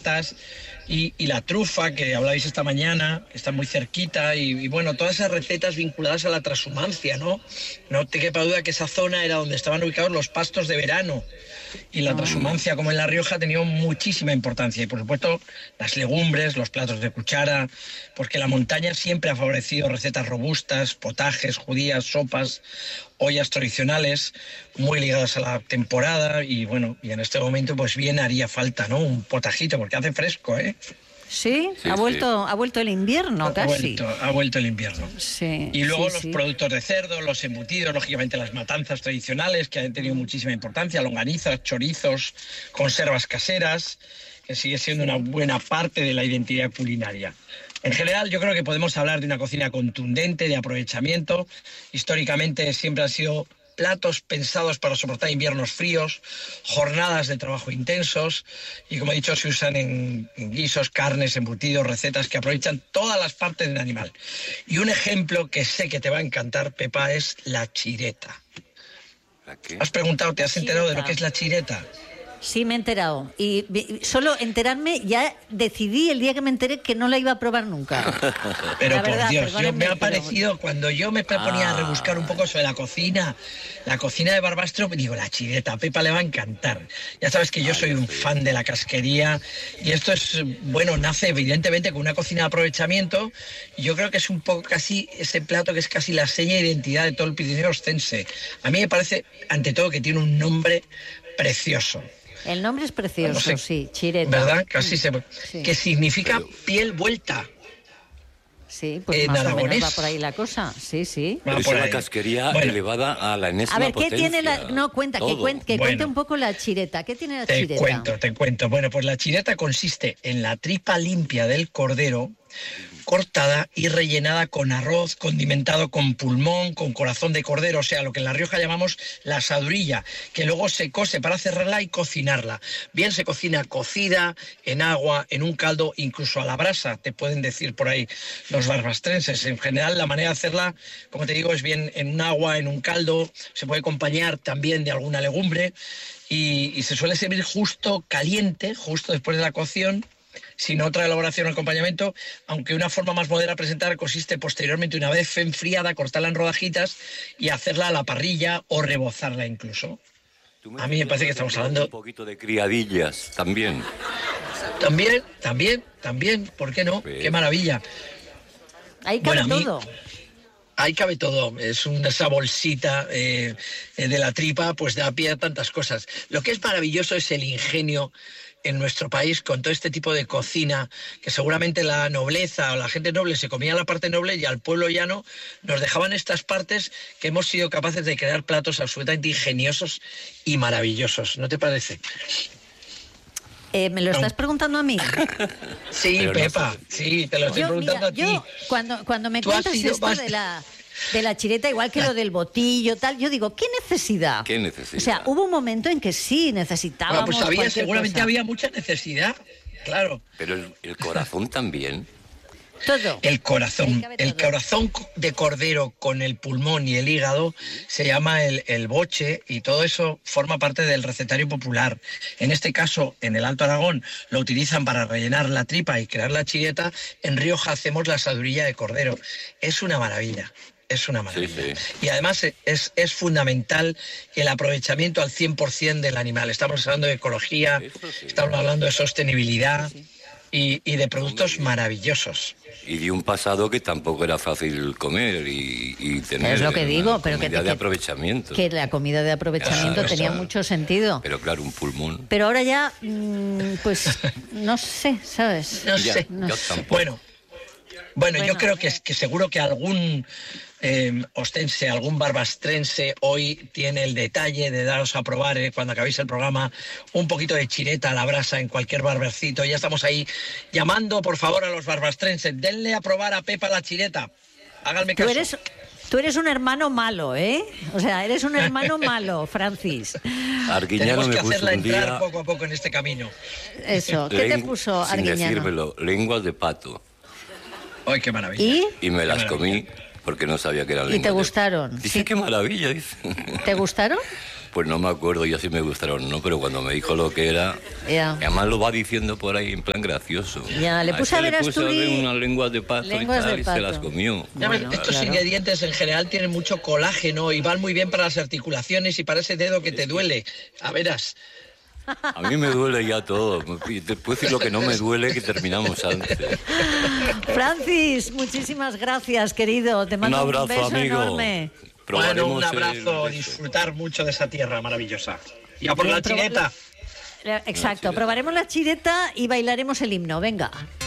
pastas y la trufa que hablabais esta mañana, que está muy cerquita, y bueno, todas esas recetas vinculadas a la transhumancia, ¿no? No te quepa duda que esa zona era donde estaban ubicados los pastos de verano. Y la transhumancia, como en La Rioja, ha tenido muchísima importancia. Y, por supuesto, las legumbres, los platos de cuchara, porque la montaña siempre ha favorecido recetas robustas, potajes, judías, sopas, ollas tradicionales, muy ligadas a la temporada. Y, bueno, y en este momento, pues bien haría falta, ¿no? Un potajito, porque hace fresco, ¿eh? Sí, ha vuelto el invierno casi. Ha vuelto el invierno. Sí, y luego sí, los productos de cerdo, los embutidos, lógicamente las matanzas tradicionales que han tenido muchísima importancia, longanizas, chorizos, conservas caseras, que sigue siendo una buena parte de la identidad culinaria. En general, yo creo que podemos hablar de una cocina contundente, de aprovechamiento. Históricamente siempre han sido platos pensados para soportar inviernos fríos, jornadas de trabajo intensos y, como he dicho, se usan en guisos, carnes, embutidos, recetas que aprovechan todas las partes del animal. Y un ejemplo que sé que te va a encantar, Pepa, es la chireta. ¿La qué? ¿Has preguntado, te has enterado de lo que es la chireta? Sí, me he enterado. Y solo enterarme, ya decidí el día que me enteré que no la iba a probar nunca. Pero la por verdad, Dios, me ha parecido, cuando yo me ponía a rebuscar un poco sobre la cocina de Barbastro, digo, la chireta, a Pepa le va a encantar. Ya sabes que yo soy un fan de la casquería y esto es, bueno, nace evidentemente con una cocina de aprovechamiento y yo creo que es un poco casi ese plato que es casi la seña de identidad de todo el Pirineo Ostense. A mí me parece, ante todo, que tiene un nombre precioso. El nombre es precioso, no sé, sí, chireta. ¿Verdad? Casi sí. Que significa piel vuelta. Sí, pues más o menos va por ahí la cosa. Sí, sí. Pero es una casquería elevada a la enésima potencia. A ver, ¿qué potencia. tiene la...? No, cuente un poco la chireta. ¿Qué tiene la chireta? Te cuento. Bueno, pues la chireta consiste en la tripa limpia del cordero, cortada y rellenada con arroz, condimentado con pulmón, con corazón de cordero, o sea, lo que en La Rioja llamamos la asadurilla, que luego se cose para cerrarla y cocinarla. Bien se cocina cocida, en agua, en un caldo, incluso a la brasa, te pueden decir por ahí los barbastrenses. En general, la manera de hacerla, como te digo, es bien en un agua, en un caldo, se puede acompañar también de alguna legumbre y se suele servir justo caliente, justo después de la cocción, sin otra elaboración o acompañamiento, aunque una forma más moderna de presentar consiste posteriormente, una vez enfriada, cortarla en rodajitas y hacerla a la parrilla o rebozarla incluso. A mí me parece que estamos hablando... Un poquito de criadillas también. También, ¿por qué no? Pues... ¡Qué maravilla! Ahí cabe todo. Ahí cabe todo, es esa bolsita de la tripa, pues da pie a tantas cosas. Lo que es maravilloso es el ingenio en nuestro país con todo este tipo de cocina, que seguramente la nobleza o la gente noble se comía la parte noble y al pueblo llano nos dejaban estas partes que hemos sido capaces de crear platos absolutamente ingeniosos y maravillosos, ¿no te parece? ¿Me lo estás preguntando a mí? Sí, pero Pepa, sí, te lo estoy preguntando a ti. Yo, cuando me cuentas esto de la chireta, igual que lo del botillo, tal, yo digo, ¿qué necesidad? ¿Qué necesidad? O sea, hubo un momento en que sí necesitábamos. Pues seguramente había mucha necesidad, claro. Pero el corazón también. Todo. El corazón de cordero con el pulmón y el hígado se llama el boche y todo eso forma parte del recetario popular. En este caso, en el Alto Aragón lo utilizan para rellenar la tripa y crear la chireta. En Rioja hacemos la asadurilla de cordero. Es una maravilla. Es una maravilla. Sí. Y además es fundamental el aprovechamiento al 100% del animal. Estamos hablando de ecología, estamos hablando de sostenibilidad. Y de productos maravillosos. Y de un pasado que tampoco era fácil comer y tener. Es lo que digo, pero de aprovechamiento. Que la comida de aprovechamiento tenía mucho sentido. Pero claro, un pulmón. Pero ahora ya, pues, no sé, ¿sabes? No sé. Bueno, yo creo que seguro que algún ostense, algún barbastrense hoy tiene el detalle de daros a probar cuando acabéis el programa un poquito de chireta a la brasa en cualquier barbercito. Ya estamos ahí llamando, por favor, a los barbastrenses. Denle a probar a Pepa la chireta. Háganme caso. Tú eres un hermano malo, ¿eh? O sea, eres un hermano malo, Francis. Tenemos que hacerla entrar poco a poco en este camino. Eso. ¿Qué te puso Arguiñano? Sin decírmelo, lenguas de pato. ¡Ay, qué maravilla! Y me las comí porque no sabía que eran lenguas. ¿Y te gustaron? Dice, qué maravilla, dice. ¿Te gustaron? pues no me acuerdo ya si me gustaron o no, pero cuando me dijo lo que era, además lo va diciendo por ahí en plan gracioso. Ya, le puse a ver unas lenguas de pato y tal, y se las comió. Bueno, estos ingredientes en general tienen mucho colágeno y van muy bien para las articulaciones y para ese dedo que te duele. A veras. A mí me duele ya todo. Te puedo decir lo que no me duele, que terminamos antes. Francis, muchísimas gracias, querido. Te mando un beso amigo. enorme. Bueno, un abrazo, disfrutar mucho de esa tierra maravillosa. Y a por la chireta. Exacto, probaremos la chireta y bailaremos el himno. Venga.